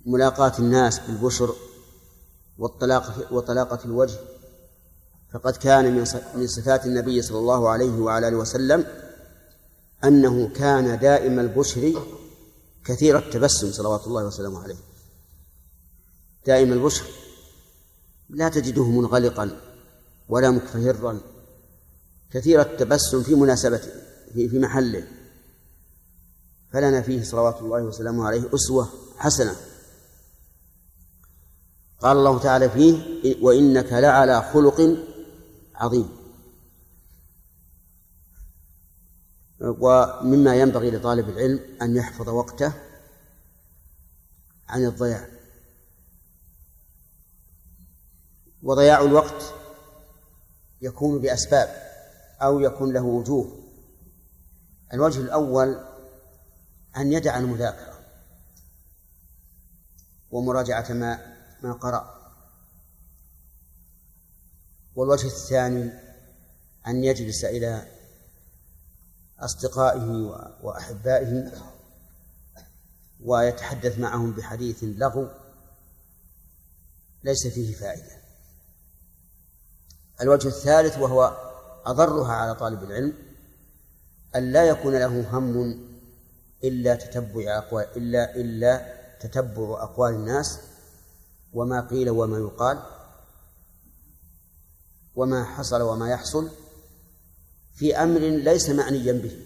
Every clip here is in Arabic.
ملاقاة الناس بالبشر وطلاقة الوجه، فقد كان من صفات النبي صلى الله عليه وعلى آله وسلم أنه كان دائم البشر كثير التبسم صلوات الله وسلامه عليه، دائم البشر، لا تجده منغلقا ولا مكفهرا، كثير التبسم في مناسبته في محله، فلنا فيه صلوات الله وسلامه عليه أسوة حسنة. قال الله تعالى فيه: وإنك لعلى خلق عظيم. ومما ينبغي لطالب العلم أن يحفظ وقته عن الضياع، وضياع الوقت يكون بأسباب أو يكون له وجوه. الوجه الأول أن يدع المذاكرة ومراجعة ما قرأ، والوجه الثاني أن يجلس إلى أصدقائه وأحبائه ويتحدث معهم بحديث لغو ليس فيه فائدة. الوجه الثالث وهو أضرها على طالب العلم أن لا يكون له هم إلا تتبع أقوال الناس وما قيل وما يقال وما حصل وما يحصل في أمر ليس معنيا به،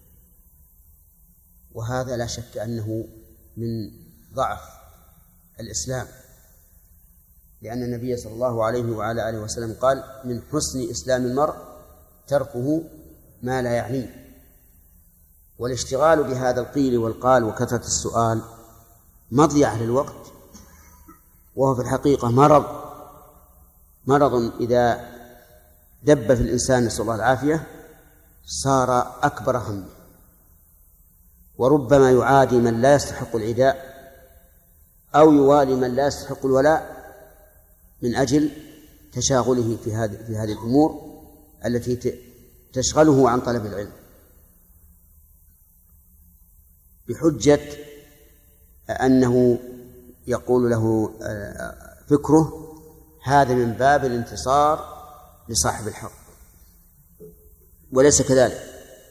وهذا لا شك أنه من ضعف الإسلام، لأن النبي صلى الله عليه وعلى آله وسلم قال: من حسن إسلام المرء تركه ما لا يعنيه. والاشتغال بهذا القيل والقال وكثرة السؤال مضيعة للوقت، وهو في الحقيقة مرض إذا دب في الإنسان نسأل الله العافية صار أكبر همه، وربما يعادي من لا يستحق العداء أو يوالي من لا يستحق الولاء من أجل تشاغله في هذه الأمور التي تشغله عن طلب العلم، بحجة أنه يقول له فكره هذا من باب الانتصار لصاحب الحق، وليس كذلك،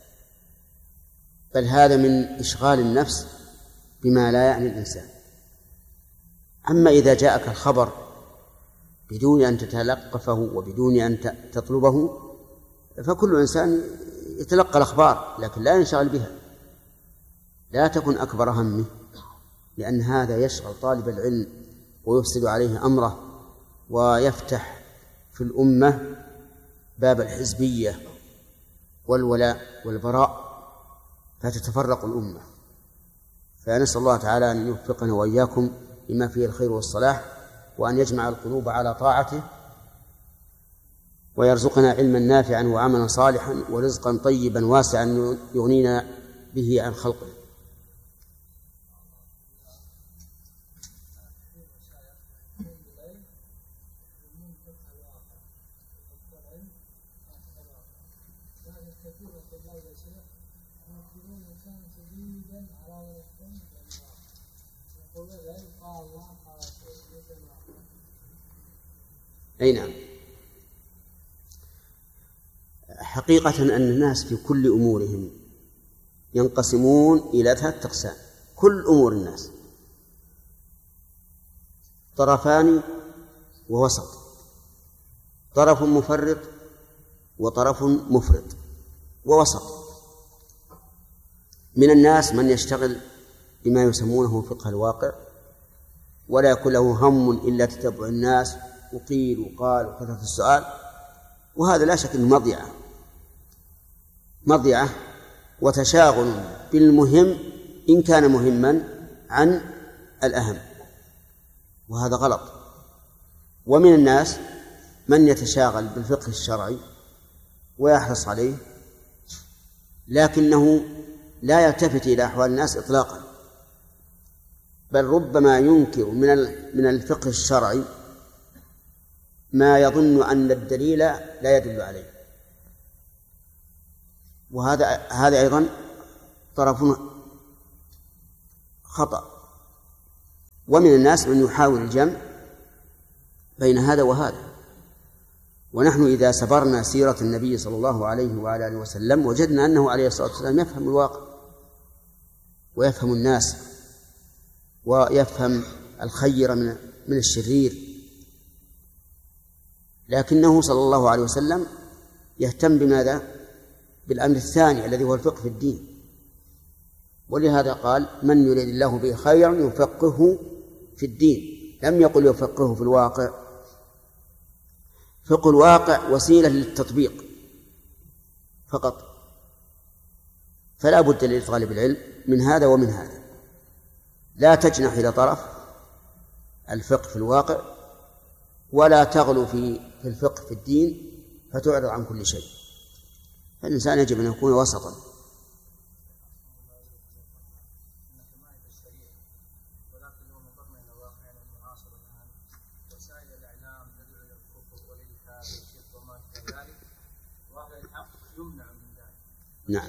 بل هذا من إشغال النفس بما لا يعني الإنسان. أما إذا جاءك الخبر بدون أن تتلقفه وبدون أن تطلبه، فكل إنسان يتلقى الأخبار لكن لا ينشغل بها، لا تكن أكبر همه، لأن هذا يشغل طالب العلم ويفسد عليه أمره ويفتح في الأمة باب الحزبية والولاء والبراء، فتتفرق الأمة. فنسأل الله تعالى أن يوفقنا وإياكم لما فيه الخير والصلاح، وأن يجمع القلوب على طاعته، ويرزقنا علما نافعا وعملا صالحا ورزقا طيبا واسعا يغنينا به عن خلقه. أي نعم. حقيقة أن الناس في كل أمورهم ينقسمون إلى 3 أقسام، كل أمور الناس طرفان ووسط، طرف مفرط وطرف مفرط ووسط. من الناس من يشتغل بما يسمونه فقه الواقع ولا يكون له هم إلا تتبع الناس وقيل وقال وكثرة السؤال، وهذا لا شك أنه مضيعة وتشاغل بالمهم إن كان مهما عن الأهم، وهذا غلط. ومن الناس من يتشاغل بالفقه الشرعي ويحرص عليه لكنه لا يلتفت إلى أحوال الناس إطلاقا، بل ربما ينكر من الفقه الشرعي ما يظن أن الدليل لا يدل عليه، وهذا أيضا طرف خطأ. ومن الناس من يحاول الجمع بين هذا وهذا. ونحن إذا سبرنا سيرة النبي صلى الله عليه وعلى آله وسلم وجدنا أنه عليه الصلاة والسلام يفهم الواقع ويفهم الناس ويفهم الخير من الشرير، لكنه صلى الله عليه وسلم يهتم بماذا؟ بالأمر الثاني الذي هو الفقه في الدين. ولهذا قال: من يريد الله به خيرا يفقهه في الدين، لم يقل يفقهه في الواقع. فقه الواقع وسيلة للتطبيق فقط، فلا بد لطالب العلم من هذا ومن هذا، لا تجنح إلى طرف الفقه في الواقع، ولا تغلو في الفقه في الدين فتعرض عن كل شيء. فالإنسان يجب أن يكون وسطا. نعم.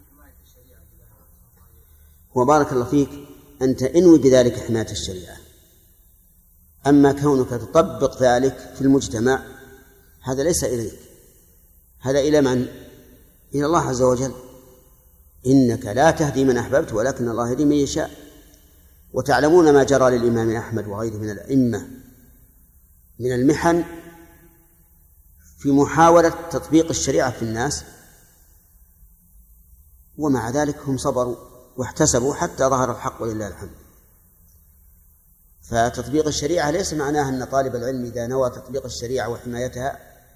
وبارك الله فيك، أنت انوي بذلك حماية الشريعة. أما كونك تطبق ذلك في المجتمع هذا ليس إليك، هذا إلى من؟ إلى الله عز وجل. إنك لا تهدي من أحببت ولكن الله يهدي من يشاء. وتعلمون ما جرى للإمام أحمد وغيره من الأئمة من المحن في محاولة تطبيق الشريعة في الناس، ومع ذلك هم صبروا واحتسبوا حتى ظهر الحق ولله الحمد. فتطبيق الشريعة ليس معناه أن طالب العلم إذا نوى تطبيق الشريعة وحمايتها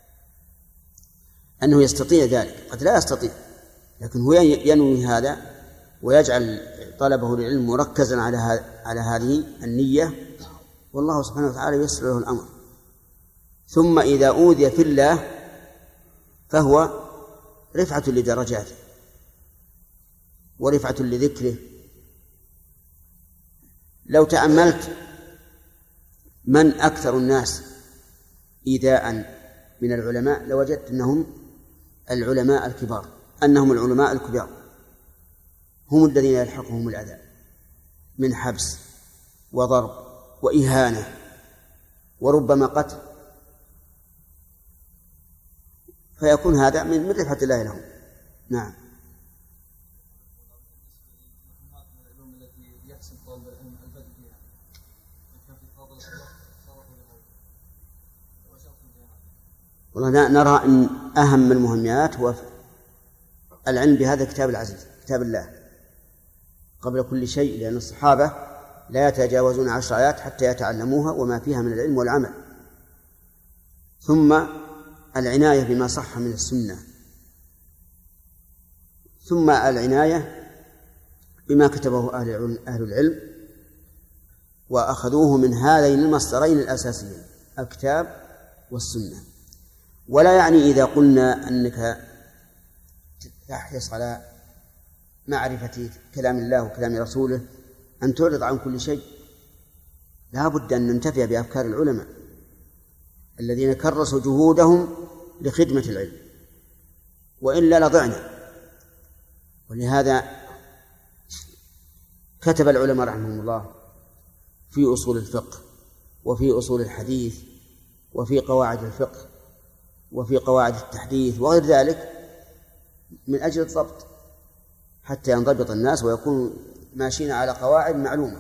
أنه يستطيع ذلك، قد لا يستطيع، لكن هو ينوي هذا ويجعل طلبه للعلم مركزا على هذه النية، والله سبحانه وتعالى ييسر له الأمر. ثم إذا أوذي في الله فهو رفعة لدرجاته ورفعة لذكره. لو تأملت من أكثر الناس إيذاء من العلماء لوجدت أنهم العلماء الكبار هم الذين يلحقهم العذاب من حبس وضرب وإهانة وربما قتل، فيكون هذا من رفعة الله لهم. نعم. والله نرى أن أهم المهمات هو العلم بهذا الكتاب العزيز كتاب الله قبل كل شيء، لأن الصحابة لا يتجاوزون 10 آيات حتى يتعلموها وما فيها من العلم والعمل. ثم العناية بما صح من السنة، ثم العناية بما كتبه أهل العلم وأخذوه من هذين المصدرين الأساسيين الكتاب والسنة. ولا يعني إذا قلنا أنك تحرص على معرفة كلام الله وكلام رسوله أن تعرض عن كل شيء، لا بد أن ننتفع بأفكار العلماء الذين كرسوا جهودهم لخدمة العلم، وإلا لضعنا. ولهذا كتب العلماء رحمهم الله في أصول الفقه وفي أصول الحديث وفي قواعد الفقه وفي قواعد التحديث وغير ذلك من أجل الضبط، حتى ينضبط الناس ويكونوا ماشيين على قواعد معلومة.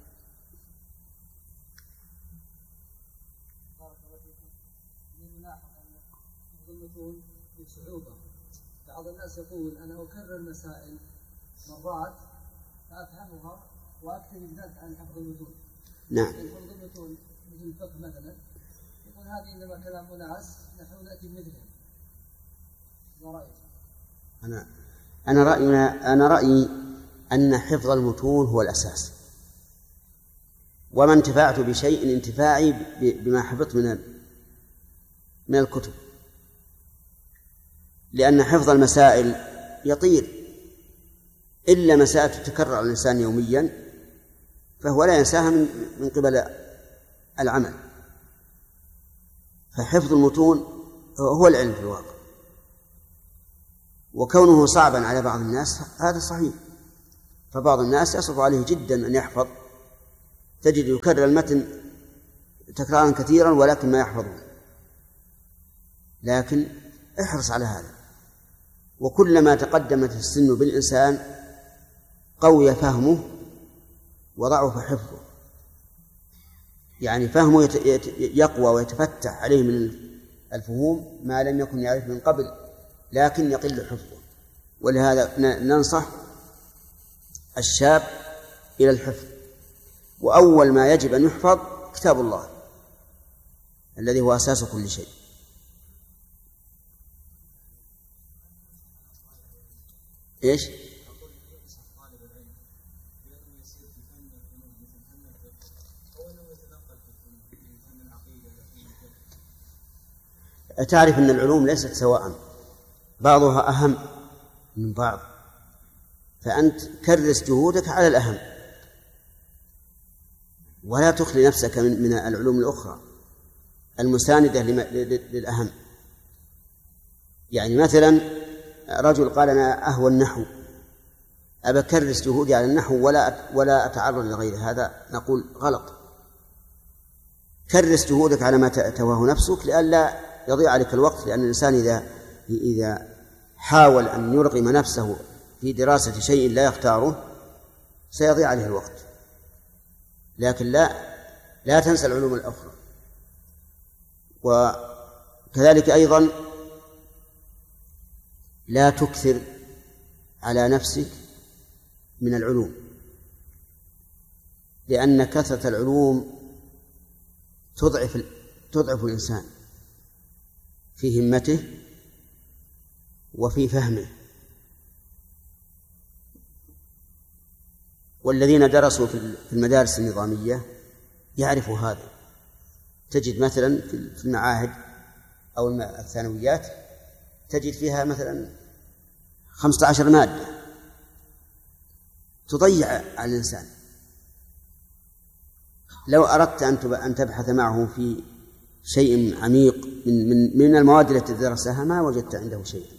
بعض الناس يقول أنا أكرر مسائل مرات فأفهمها وأكتب بذلك عن حفظ المتون. نعم. حفظ المتون مثل الفقه مثلا يقول هذه إنما كلام ناس نحن نأتي بمثلهم. ما رأيك؟ أنا رأيي أن حفظ المتون هو الأساس، وما انتفعت بشيء انتفاعي بما حفظت من الكتب، لأن حفظ المسائل يطير، إلا مسائل تتكرر على الإنسان يوميا فهو لا ينساها من قبل العمل. فحفظ المتون هو العلم في الواقع، وكونه صعبا على بعض الناس هذا صحيح، فبعض الناس يصعب عليه جدا أن يحفظ تجد يكرر المتن تكرارا كثيرا ولكن ما يحفظون. لكن احرص على هذا، وكلما تقدمت السن بالإنسان قوي فهمه وضعف حفظه، يعني فهمه يقوى ويتفتح عليه من الفهوم ما لم يكن يعرف من قبل، لكن يقل حفظه. ولهذا ننصح الشاب إلى الحفظ، وأول ما يجب أن يحفظ كتاب الله الذي هو أساس كل شيء. إيش؟ تعرف أن العلوم ليست سواء، بعضها أهم من بعض، فأنت كرس جهودك على الأهم ولا تخلي نفسك من العلوم الأخرى المساندة للأهم. يعني مثلا رجل قال أنا أهوى النحو، أبى أكرس جهودي على النحو ولا أتعرض لغير هذا، نقول غلط. كرس جهودك على ما تهواه نفسك لئلا يضيع عليك الوقت، لأن الإنسان إذا حاول أن يرغم نفسه في دراسة شيء لا يختاره سيضيع عليه الوقت. لكن لا تنسى العلوم الأخرى. وكذلك أيضا لا تكثر على نفسك من العلوم، لأن كثرة العلوم تضعف الإنسان في همته وفي فهمه. والذين درسوا في المدارس النظامية يعرفوا هذا. تجد مثلا في المعاهد أو الثانويات تجد فيها مثلا 15 مادة تضيع على الإنسان. لو أردت أن تبحث معه في شيء عميق من المواد التي درسها ما وجدت عنده شيئا.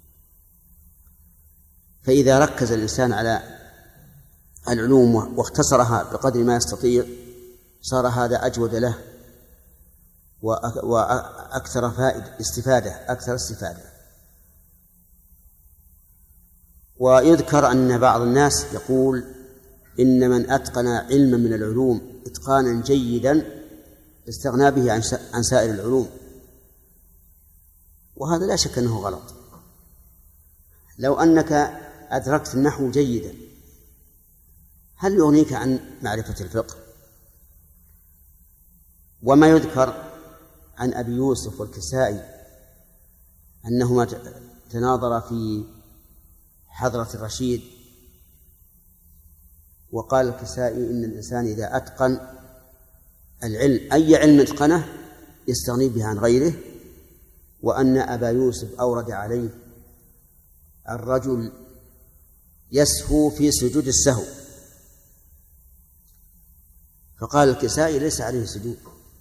فإذا ركز الإنسان على العلوم واختصرها بقدر ما يستطيع صار هذا أجود له وأكثر أكثر استفادة. ويذكر أن بعض الناس يقول إن من أتقن علما من العلوم إتقانا جيدا استغنى به عن سائر العلوم، وهذا لا شك أنه غلط. لو أنك أدركت النحو جيدا هل يغنيك عن معرفة الفقه؟ وما يذكر عن أبي يوسف والكسائي أنهما تناظرا في حضرة الرشيد، وقال الكسائي إن الإنسان إذا أتقن العلم أي علم اتقنه يستغني به عن غيره، وأن أبا يوسف أورد عليه الرجل يسهو في سجود السهو، فقال الكسائي ليس عليه سجود.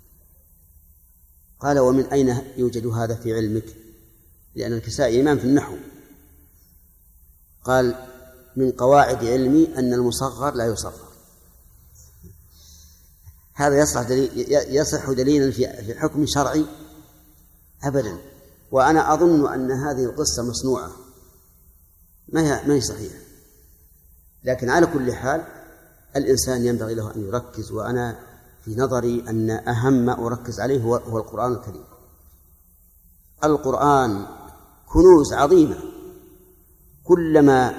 قال ومن أين يوجد هذا في علمك؟ لأن الكسائي إمام في النحو. قال من قواعد علمي أن المصغر لا يصغر. هذا يصح دليلا في حكم شرعي؟ أبدا. وأنا أظن أن هذه القصة مصنوعة ما هي صحيحة. لكن على كل حال الإنسان ينبغي له أن يركز، وأنا في نظري أن أهم ما أركز عليه هو القرآن الكريم. القرآن كنوز عظيمة، كلما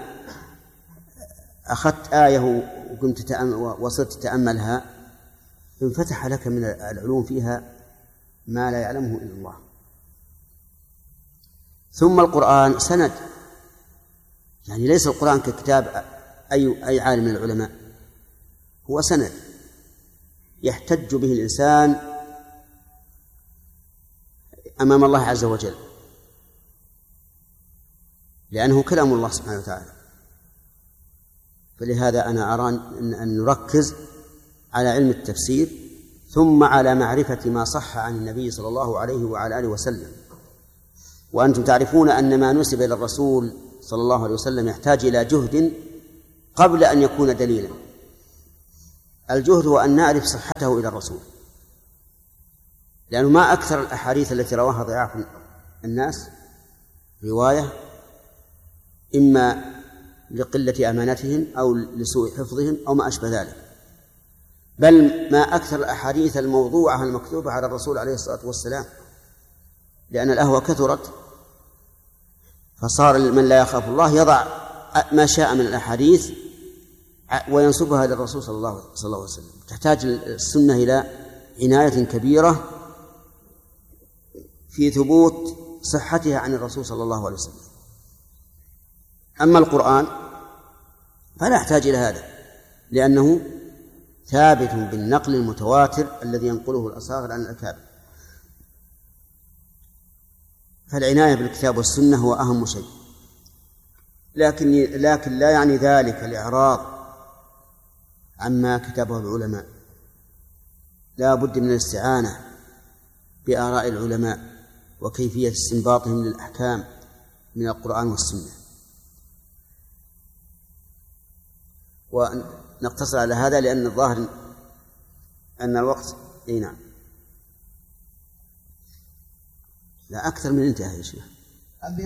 أخذت آية وكنت وصرت تتأملها انفتح لك من العلوم فيها ما لا يعلمه إلا الله. ثم القرآن سند، يعني ليس القرآن ككتاب أي عالم من العلماء، هو سند يحتج به الإنسان أمام الله عز وجل، لأنه كلام الله سبحانه وتعالى. فلهذا أنا أرى أن نركز على علم التفسير، ثم على معرفة ما صح عن النبي صلى الله عليه وعلى آله وسلم. وأنتم تعرفون أن ما نسب إلى الرسول صلى الله عليه وسلم يحتاج إلى جهد قبل أن يكون دليلا. الجهد هو أن نعرف صحته إلى الرسول، لأنه ما أكثر الأحاديث التي رواها ضعاف الناس رواية، إما لقلة أمانتهم أو لسوء حفظهم أو ما أشبه ذلك، بل ما أكثر الأحاديث الموضوعة المكتوبة على الرسول عليه الصلاة والسلام، لأن الأهوى كثرت، فصار من لا يخاف الله يضع ما شاء من الأحاديث وينسبها للرسول صلى الله عليه وسلم. تحتاج السنة إلى عناية كبيرة في ثبوت صحتها عن الرسول صلى الله عليه وسلم. أما القرآن فلا يحتاج إلى هذا، لأنه ثابت بالنقل المتواتر الذي ينقله الأصاغر عن الأكابر. فالعناية بالكتاب والسنة هو أهم شيء، لكن لا يعني ذلك الإعراض عما كتبه العلماء، لا بد من الاستعانة بآراء العلماء وكيفية استنباطهم للأحكام من القرآن والسنة. ونقتصر على هذا لأن الظاهر أن الوقت نعم لا أكثر من انتهى يا شيخ.